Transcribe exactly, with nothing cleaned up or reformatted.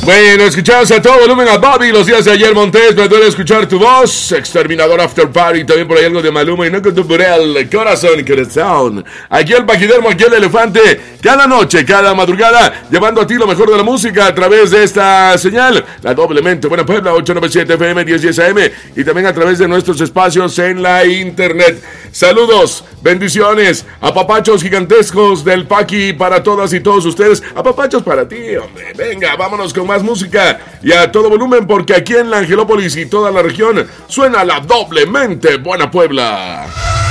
Bueno, escuchamos a todo volumen a Bobby los días de ayer, Montes. Me duele escuchar tu voz. Exterminador After Party. También por ahí algo de Maluma y no con tu burel. Corazón, corazón. Aquí el Paquidermo, aquí el Elefante. Cada noche, cada madrugada, llevando a ti lo mejor de la música a través de esta señal. La doblemente Buena Puebla, ochocientos noventa y siete F M, diez diez A M. Y también a través de nuestros espacios en la internet. Saludos, bendiciones, apapachos gigantescos del Paqui para todas y todos ustedes. Apapachos para ti, hombre. Venga, vámonos con más música y a todo volumen, porque aquí en la Angelópolis y toda la región suena la doblemente Buena Puebla.